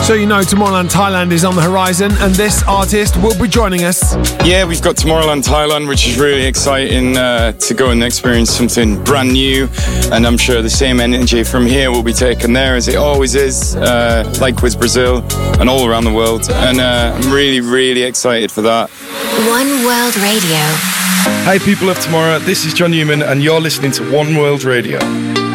So you know Tomorrowland Thailand is on the horizon, and this artist will be joining us. Yeah, we've got Tomorrowland Thailand, which is really exciting to go and experience something brand new, and I'm sure the same energy from here will be taken there as it always is, like with Brazil and all around the world, and I'm really, really excited for that. One World Radio. Hey people of tomorrow, this is John Newman and you're listening to One World Radio.